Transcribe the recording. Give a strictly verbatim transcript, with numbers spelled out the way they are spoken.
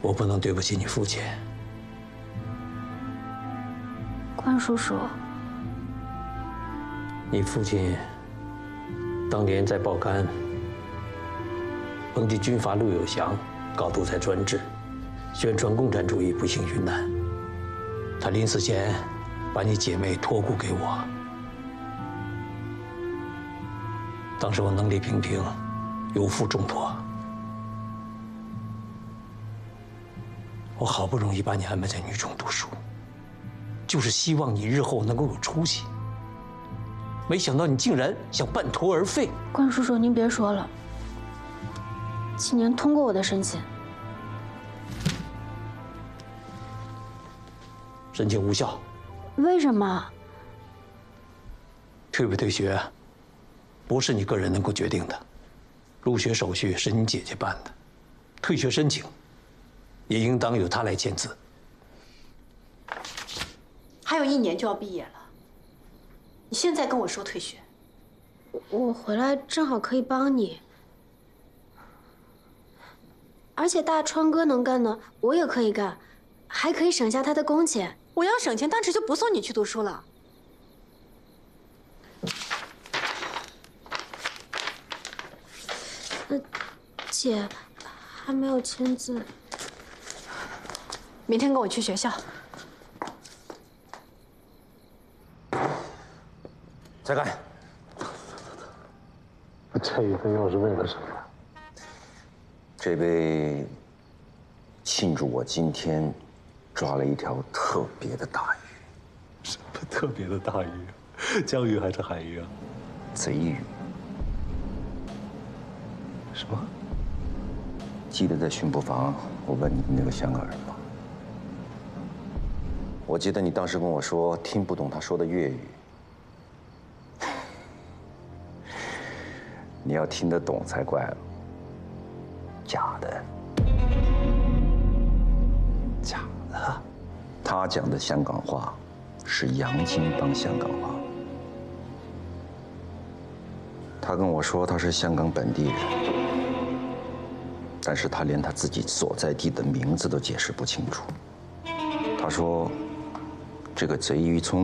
我不能对不起你父亲。 关叔叔， 你父亲当年在报刊抨击军阀陆有祥搞独裁专制，宣传共产主义不幸云南。他临死前把你姐妹托孤给我。当时我能力平平，有负重托。我好不容易把你安排在女中读书，就是希望你日后能够有出息。没想到你竟然想半途而废。 关叔叔，您别说了，请您通过我的申请。 申请无效。 为什么？ 退不退学，不是你个人能够决定的，入学手续是你姐姐办的，退学申请也应当由她来签字。 还有一年就要毕业了，你现在跟我说退学， 我回来正好可以帮你，而且大川哥能干的，我也可以干，还可以省下他的工钱。 我要省钱，当时就不送你去读书了。 呃，姐，还没有签字。 明天跟我去学校。 再干。 这一杯又是为了什么？ 这杯庆祝我今天抓了一条特别的大鱼。 什么特别的大鱼？江鱼还是海鱼啊？ 贼鱼。 什么？ 记得在训捕房我问你那个香港人吗？我记得你当时跟我说听不懂他说的粤语。你要听得懂才怪了。假的。 假的。 他讲的香港话是洋泾浜香港话。他跟我说他是香港本地人，但是他连他自己所在地的名字都解释不清楚。他说，这个贼鱼从